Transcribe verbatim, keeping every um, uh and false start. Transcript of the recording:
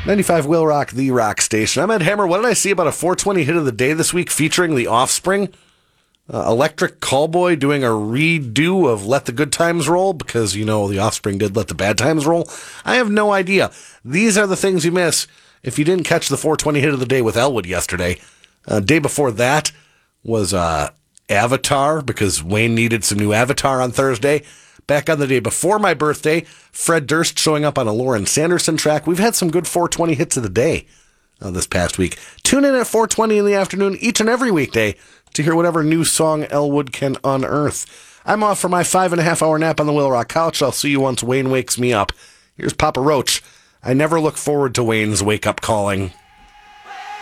ninety-five Will Rock, the rock station. I'm Ed Hammer. What did I see about a four twenty hit of the day this week featuring The Offspring? Uh, Electric Callboy doing a redo of Let the Good Times Roll because, you know, The Offspring did Let the Bad Times Roll. I have no idea. These are the things you miss if you didn't catch the four twenty hit of the day with Elwood yesterday. Uh, day before that was uh, Avatar because Wayne needed some new Avatar on Thursday. Back on the day before my birthday, Fred Durst showing up on a Lauren Sanderson track. We've had some good four twenty hits of the day uh, this past week. Tune in at four twenty in the afternoon each and every weekday to hear whatever new song Elwood can unearth. I'm off for my five and a half hour nap on the Will Rock couch. I'll see you once Wayne wakes me up. Here's Papa Roach. I never look forward to Wayne's wake-up calling.